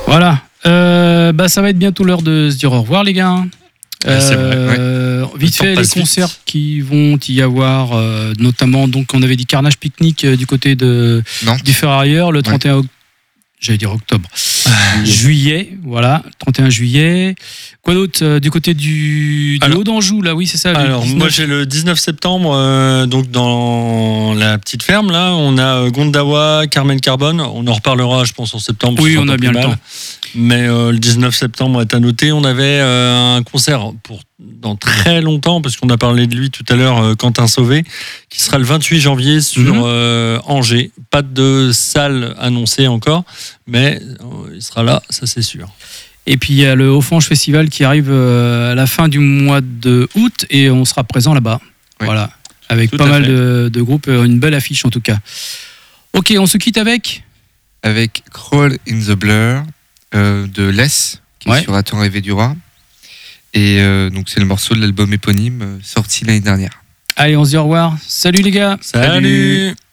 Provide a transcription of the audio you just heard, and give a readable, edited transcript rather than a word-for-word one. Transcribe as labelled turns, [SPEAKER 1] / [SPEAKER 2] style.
[SPEAKER 1] Voilà. Ça va être bientôt l'heure de se dire au revoir, les gars.
[SPEAKER 2] C'est vrai,
[SPEAKER 1] Vite fait, les concerts qui vont y avoir, notamment, donc on avait dit Carnage Picnic du côté du Ferrailleur, le 31 j'allais dire octobre. Juillet, voilà, 31 juillet. Quoi d'autre du côté du Haut d'Anjou, là, oui, c'est ça.
[SPEAKER 2] Alors, moi, j'ai le 19 septembre, donc dans la petite ferme, là, on a Gondawa, Carmen Carbone. On en reparlera, je pense, en septembre.
[SPEAKER 1] Oui, on a bien le temps.
[SPEAKER 2] Mais le 19 septembre est à noter. On avait un concert dans très longtemps, parce qu'on a parlé de lui tout à l'heure, Quentin Sauvé, qui sera le 28 janvier sur Angers. Pas de salle annoncée encore, mais il sera là, ça c'est sûr.
[SPEAKER 1] Et puis il y a le Haut-Fange Festival qui arrive à la fin du mois de août et on sera présent là-bas. Oui. Voilà, avec tout pas mal de groupes, une belle affiche en tout cas. Ok, on se quitte avec
[SPEAKER 3] Crawl in the Blur de Les, qui est sur Attends rêver du roi. Et donc c'est le morceau de l'album éponyme sorti l'année dernière.
[SPEAKER 1] Allez, on se dit au revoir. Salut les gars.
[SPEAKER 2] Salut.